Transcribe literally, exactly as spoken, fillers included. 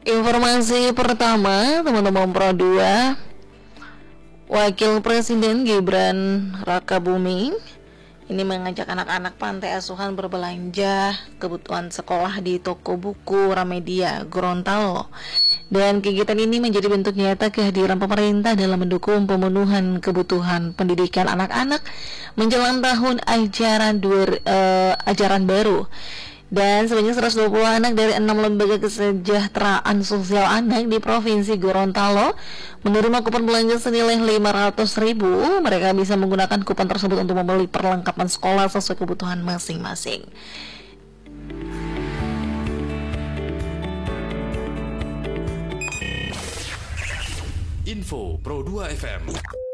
Informasi pertama, teman-teman Pro dua, Wakil Presiden Gibran Rakabuming ini mengajak anak-anak pantai asuhan berbelanja kebutuhan sekolah di toko buku Ramedia Gorontalo. Dan kegiatan ini menjadi bentuk nyata kehadiran pemerintah dalam mendukung pemenuhan kebutuhan pendidikan anak-anak menjelang tahun ajaran dua, uh, ajaran baru. Dan sebanyak seratus dua puluh anak dari enam lembaga kesejahteraan sosial anak di Provinsi Gorontalo menerima kupon belanja senilai lima ratus ribu. Mereka bisa menggunakan kupon tersebut untuk membeli perlengkapan sekolah sesuai kebutuhan masing-masing. Info Pro dua F M.